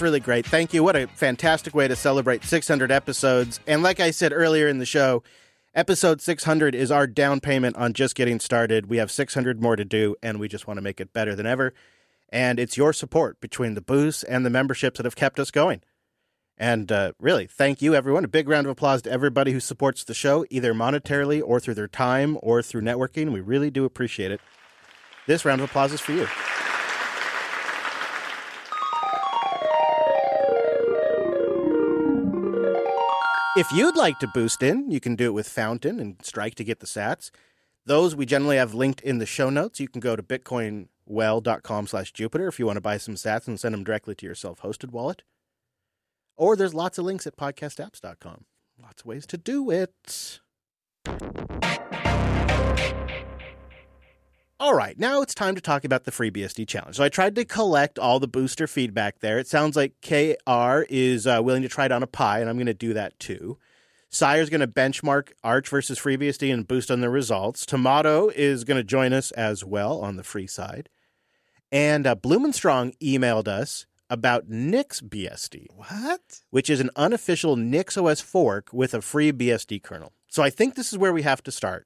That's really great. Thank you. What a fantastic way to celebrate 600 episodes. And like I said earlier in the show, episode 600 is our down payment on just getting started. We have 600 more to do, and we just want to make it better than ever. And it's your support between the boosts and the memberships that have kept us going. And really, thank you, everyone. A big round of applause to everybody who supports the show, either monetarily or through their time or through networking. We really do appreciate it. This round of applause is for you. If you'd like to boost in, you can do it with Fountain and Strike to get the sats. Those we generally have linked in the show notes. You can go to bitcoinwell.com/Jupiter if you want to buy some sats and send them directly to your self-hosted wallet. Or there's lots of links at podcastapps.com. Lots of ways to do it. All right, now it's time to talk about the FreeBSD challenge. So I tried to collect all the booster feedback there. It sounds like KR is willing to try it on a Pi, and I'm going to do that too. Sire's going to benchmark Arch versus FreeBSD and boost on the results. Tomato is going to join us as well on the free side. And Blumenstrong emailed us about NixBSD. What? Which is an unofficial NixOS fork with a free BSD kernel. So I think this is where we have to start.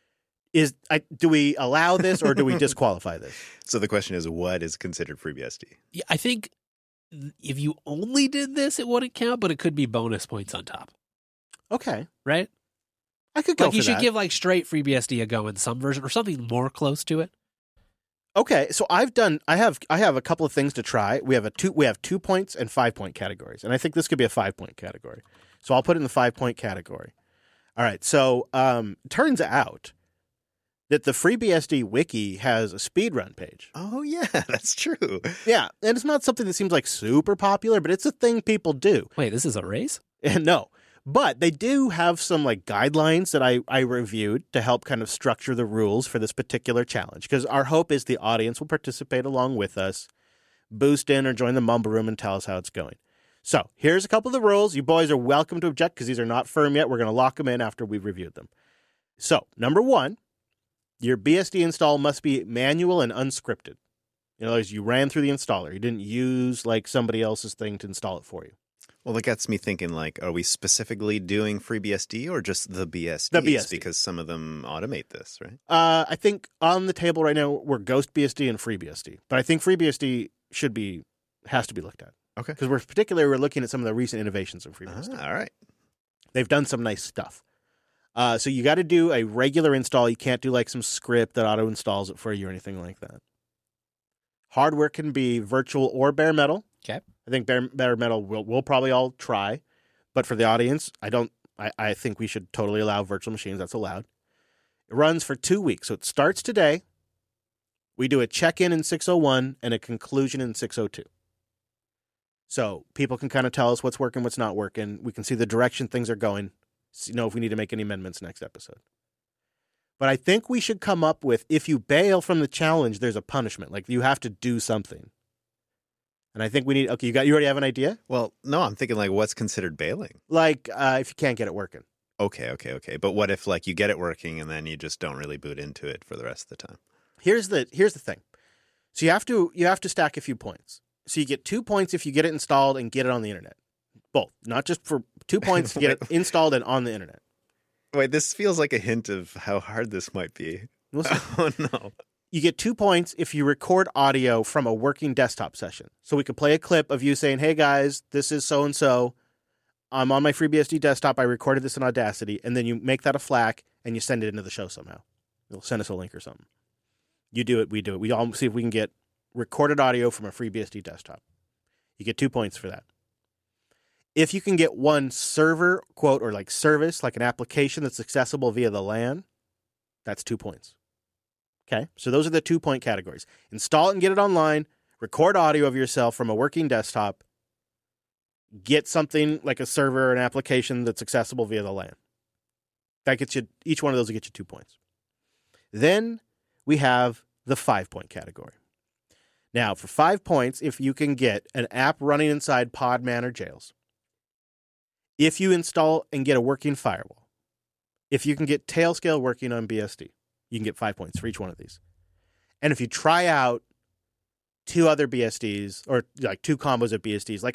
Do we allow this or do we disqualify this? So the question is, what is considered FreeBSD? Yeah, I think if you only did this, it wouldn't count, but it could be bonus points on top. Okay. Right? I could go like for you should that. give like straight FreeBSD a go in some version or something more close to it. Okay, so I have a couple of things to try. We have 2 points and 5 point categories, and I think this could be a 5 point category. So I'll put it in the 5 point category. All right. So turns out that the FreeBSD wiki has a speedrun page. Oh yeah, that's true. Yeah, and it's not something that seems like super popular, but it's a thing people do. Wait, this is a race? No. But they do have some like guidelines that I reviewed to help kind of structure the rules for this particular challenge. Because our hope is the audience will participate along with us, boost in or join the mumble room and tell us how it's going. So here's a couple of the rules. You boys are welcome to object because these are not firm yet. We're going to lock them in after we've reviewed them. So number 1, your BSD install must be manual and unscripted. In other words, you ran through the installer. You didn't use like somebody else's thing to install it for you. Well, that gets me thinking, like, are we specifically doing FreeBSD or just the BSDs? The BSD. Because some of them automate this, right? I think on the table right now, we're GhostBSD and FreeBSD. But I think FreeBSD has to be looked at. Okay. Because we're looking at some of the recent innovations in FreeBSD. All right. They've done some nice stuff. So you got to do a regular install. You can't do like some script that auto installs it for you or anything like that. Hardware can be virtual or bare metal. Okay. I think bare metal we'll probably all try, but for the audience, I think we should totally allow virtual machines. That's allowed. It runs for 2 weeks, so it starts today. We do a check-in in 601 and a conclusion in 602. So people can kind of tell us what's working, what's not working. We can see the direction things are going. Know if we need to make any amendments next episode. But I think we should come up with, if you bail from the challenge, there's a punishment. Like you have to do something. And I think we need, okay, you already have an idea? Well, no, I'm thinking like what's considered bailing? Like if you can't get it working. Okay. But what if like you get it working and then you just don't really boot into it for the rest of the time? Here's the thing. So you have to stack a few points. So you get 2 points if you get it installed and get it on the internet. Both, not just for 2 points to get it installed and on the internet. Wait, this feels like a hint of how hard this might be. We'll see. Oh no. You get 2 points if you record audio from a working desktop session. So we could play a clip of you saying, hey guys, this is so-and-so. I'm on my FreeBSD desktop. I recorded this in Audacity. And then you make that a FLAC and you send it into the show somehow. You'll send us a link or something. You do it. We do it. We all see if we can get recorded audio from a FreeBSD desktop. You get 2 points for that. If you can get one server, quote, or like service, like an application that's accessible via the LAN, that's 2 points. Okay, so those are the 2 point categories. Install it and get it online, record audio of yourself from a working desktop, get something like a server or an application that's accessible via the LAN. That gets you, each one of those will get you 2 points. Then we have the 5 point category. Now, for 5 points, if you can get an app running inside Podman or Jails, if you install and get a working firewall, if you can get Tailscale working on BSD, you can get 5 points for each one of these. And if you try out 2 other BSDs or like 2 combos of BSDs, like